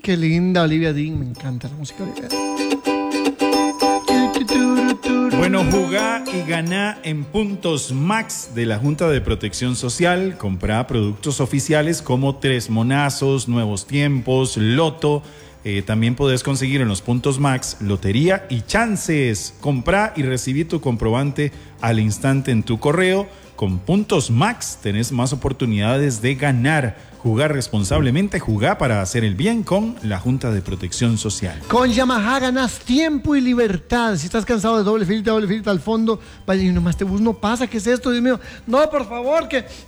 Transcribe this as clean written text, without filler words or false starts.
qué linda Olivia Dean, me encanta la música de Olivia Dean. Bueno, jugá y ganá en Puntos Max de la Junta de Protección Social. Comprá productos oficiales como Tres Monazos, Nuevos Tiempos, Loto. También podés conseguir en los Puntos Max lotería y chances. Comprá y recibí tu comprobante al instante en tu correo. Con Puntos Max tenés más oportunidades de ganar. Jugar responsablemente, jugar para hacer el bien con la Junta de Protección Social. Con Yamaha ganas tiempo y libertad. Si estás cansado de doble filita al fondo, vaya y nomás te bus no pasa. ¿Qué es esto, Dios mío? No, por favor, que